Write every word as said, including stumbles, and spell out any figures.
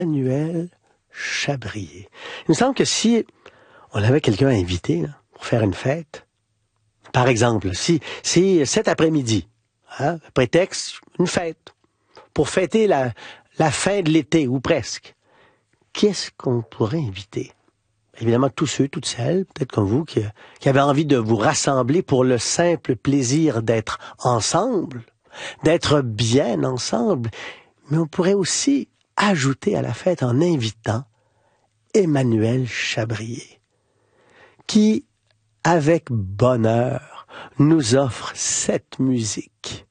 Emmanuel Chabrier. Il me semble que si on avait quelqu'un à inviter là, pour faire une fête, par exemple, si, si cet après-midi, hein, prétexte, une fête, pour fêter la, la fin de l'été, ou presque, qu'est-ce qu'on pourrait inviter? Évidemment, tous ceux, toutes celles, peut-être comme vous, qui, qui avaient envie de vous rassembler pour le simple plaisir d'être ensemble, d'être bien ensemble. Mais on pourrait aussi ajouter à la fête en invitant Emmanuel Chabrier, qui, avec bonheur, nous offre cette musique.